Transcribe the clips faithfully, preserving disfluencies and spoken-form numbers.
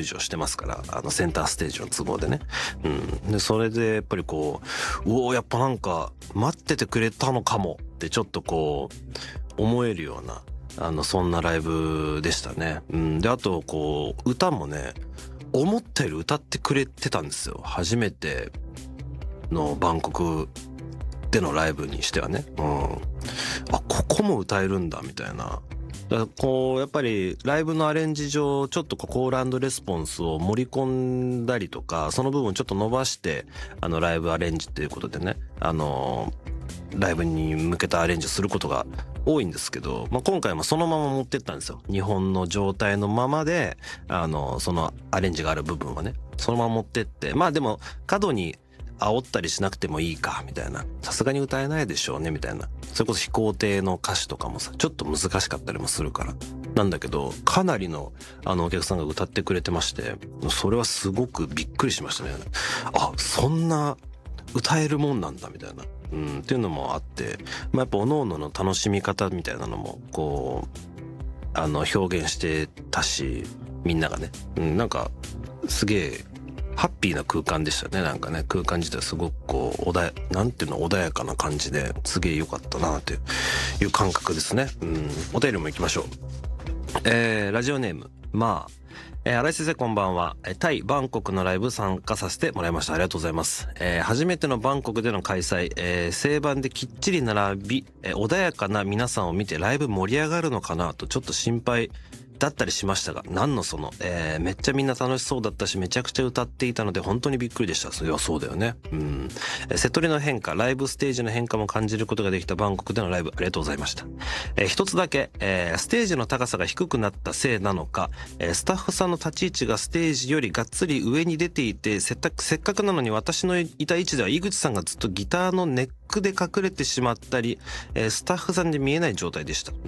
ージをしてますから、あのセンターステージの都合でね。うん。で、それでやっぱりこう、うおー、やっぱなんか待っててくれたのかもってちょっとこう、思えるような、あの、そんなライブでしたね。うん。で、あとこう、歌もね、思ったより歌ってくれてたんですよ。初めてのバンコクでのライブにしてはね。うん。あ、ここも歌えるんだ、みたいな。だからこう、やっぱりライブのアレンジ上、ちょっとこうコール&レスポンスを盛り込んだりとか、その部分ちょっと伸ばして、あの、ライブアレンジっていうことでね、あの、ライブに向けたアレンジすることが多いんですけど、まあ、今回もそのまま持ってったんですよ。日本の状態のままで、あの、そのアレンジがある部分はね、そのまま持ってって、まあでも、過度に煽ったりしなくてもいいか、みたいな。さすがに歌えないでしょうね、みたいな。それこそ飛行艇の歌詞とかもさ、ちょっと難しかったりもするから。なんだけど、かなりの、あの、お客さんが歌ってくれてまして、それはすごくびっくりしましたね。あ、そんな、歌えるもんなんだ、みたいな。うん、っていうのもあって、まあ、やっぱ各々の楽しみ方みたいなのも、こう、あの、表現してたし、みんながね。うん、なんか、すげえ、ハッピーな空間でしたね。なんかね、空間自体すごくこう、穏や、なんていうの、穏やかな感じで、すげえ良かったなっていう感覚ですね。うん、お便りも行きましょう。えー、ラジオネーム、まあ、えー、新井先生こんばんは。タイ、バンコクのライブ参加させてもらいました。ありがとうございます。えー、初めてのバンコクでの開催、えー、正盤できっちり並び、えー、穏やかな皆さんを見てライブ盛り上がるのかなとちょっと心配だったりしましたが、何のその、えー、めっちゃみんな楽しそうだったし、めちゃくちゃ歌っていたので本当にびっくりでした。それはそうだよね。うん。えー、セトリの変化、ライブステージの変化も感じることができたバンコクでのライブ、ありがとうございました。えー、一つだけ、えー、ステージの高さが低くなったせいなのか、えー、スタッフさんの立ち位置がステージよりがっつり上に出ていて、せっせっかくなのに私のいた位置では井口さんがずっとギターのネックで隠れてしまったり、えー、スタッフさんで見えない状態でした。うん。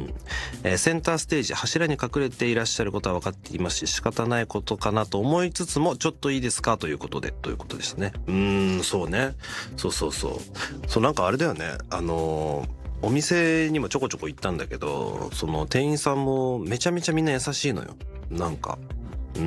えー、センターステージ、柱に隠れていらっしゃることは分かっていますし、仕方ないことかなと思いつつも、ちょっといいですかということで、ということでしたね。うーん、そうね。そうそうそう。そう、なんかあれだよね。あのー、お店にもちょこちょこ行ったんだけど、その店員さんもめちゃめちゃみんな優しいのよ。なんか。うん。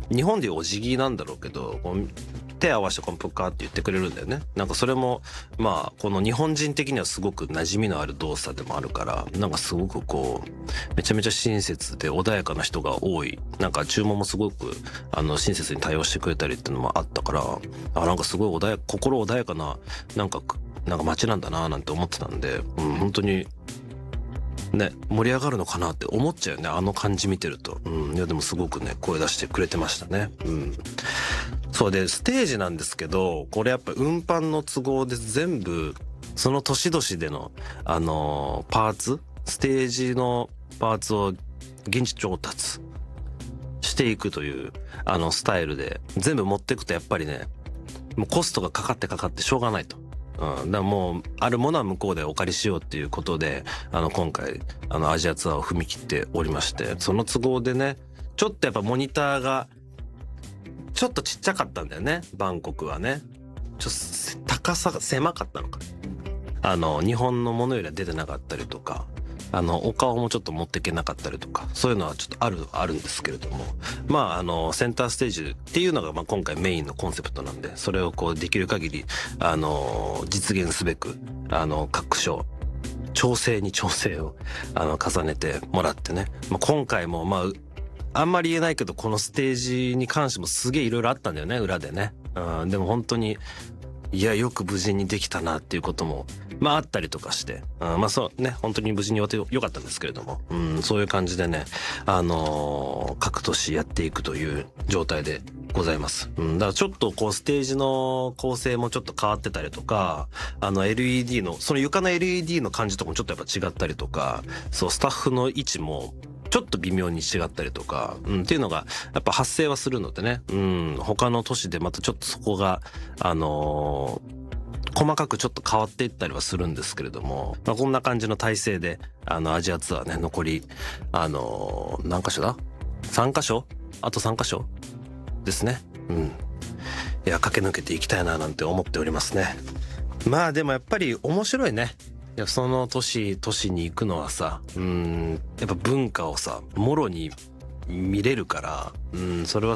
日本でいうお辞儀なんだろうけど、こう手合わせてコンプカーって言ってくれるんだよね。なんかそれも、まあ、この日本人的にはすごく馴染みのある動作でもあるから、なんかすごくこう、めちゃめちゃ親切で穏やかな人が多い。なんか注文もすごく、あの、親切に対応してくれたりっていうのもあったから、あ、なんかすごい穏やか、心穏やかな、なんか、なんか街なんだなぁなんて思ってたんで、うん、本当に、ね、盛り上がるのかなって思っちゃうよね。あの感じ見てると。うん。いや、でもすごくね、声出してくれてましたね。うん。そうで、ステージなんですけど、これやっぱ運搬の都合で全部、その年々での、あのー、パーツ、ステージのパーツを現地調達していくという、あの、スタイルで、全部持っていくとやっぱりね、もうコストがかかってかかってしょうがないと。うん。だからもう、あるものは向こうでお借りしようっていうことで、あの、今回、あの、アジアツアーを踏み切っておりまして、その都合でね、ちょっとやっぱモニターが、ちょっとちっちゃかったんだよね、バンコクはね。ちょっと、高さが狭かったのか。あの、日本のものよりは出てなかったりとか、あの、お顔もちょっと持っていけなかったりとか、そういうのはちょっとある、あるんですけれども。まあ、あの、センターステージっていうのが、まあ今回メインのコンセプトなんで、それをこう、できる限り、あの、実現すべく、あの、各所、調整に調整を、あの、重ねてもらってね。まあ今回も、まあ、あんまり言えないけど、このステージに関してもすげえいろいろあったんだよね、裏でね。うん、でも本当に、いや、よく無事にできたなっていうことも、まああったりとかして、うん、まあそうね、本当に無事に終わってよかったんですけれども、うん、そういう感じでね、あのー、各都市やっていくという状態でございます。うん、だからちょっとこうステージの構成もちょっと変わってたりとか、あの エルイーディー の、その床の エルイーディー の感じとかもちょっとやっぱ違ったりとか、そう、スタッフの位置も、ちょっと微妙に違ったりとか、うん、っていうのが、やっぱ発生はするのでね、うん、他の都市でまたちょっとそこが、あのー、細かくちょっと変わっていったりはするんですけれども、まあ、こんな感じの体制で、あの、アジアツアーね、残り、あのー、何箇所だ ?さん 箇所あとさん箇所ですね。うん。いや、駆け抜けていきたいななんて思っておりますね。まあでもやっぱり面白いね。いや、その都市、都市に行くのはさ、うん、やっぱ文化をさ、もろに見れるから、うん、それは